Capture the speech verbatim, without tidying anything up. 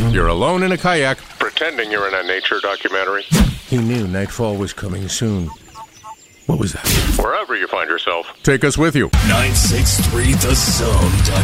You're alone in a kayak, pretending you're in a nature documentary. He knew nightfall was coming soon. What was that? Wherever you find yourself, take us with you. nine six three The Zone.